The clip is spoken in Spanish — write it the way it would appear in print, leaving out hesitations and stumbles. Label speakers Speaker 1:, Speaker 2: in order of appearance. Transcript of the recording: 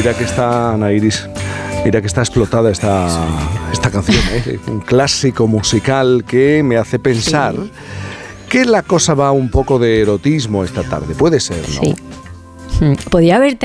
Speaker 1: Mira que está, Ana Iris, mira que está explotada esta canción, ¿eh? Un clásico musical que me hace pensar que la cosa va un poco de erotismo esta tarde. Puede ser, ¿no?
Speaker 2: Sí. Podía haber